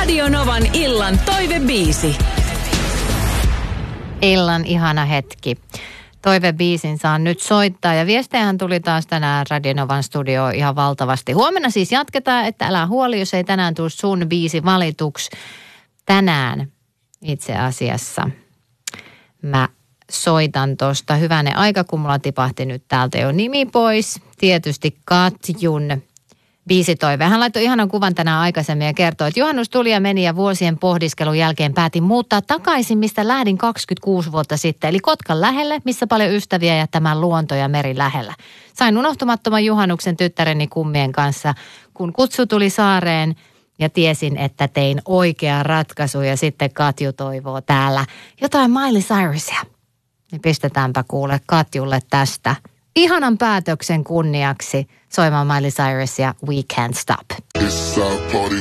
Radio Novan illan toivebiisi. Illan ihana hetki. Toivebiisin saan nyt soittaa ja viestejähän tuli taas tänään Radio Novan studioon ihan valtavasti. Huomenna siis jatketaan, että älä huoli, jos ei tänään tule sun biisi valituksi. Tänään itse asiassa mä soitan tuosta hyvänen aika, kun mulla tipahti nyt täältä jo nimi pois. Tietysti Katjun biisitoive. Hän laittoi ihanan kuvan tänään aikaisemmin ja kertoi, että juhannus tuli ja meni ja vuosien pohdiskelun jälkeen päätin muuttaa takaisin, mistä lähdin 26 vuotta sitten. Eli Kotkan lähelle, missä paljon ystäviä ja tämän luonto ja meri lähellä. Sain unohtumattoman juhannuksen tyttäreni kummien kanssa, kun kutsu tuli saareen ja tiesin, että tein oikea ratkaisu. Ja sitten Katju toivoo täällä jotain Miley Cyrusia. Niin pistetäänpä kuule Katjulle tästä ihanan päätöksen kunniaksi soimaan Miley Cyrus ja We Can't Stop.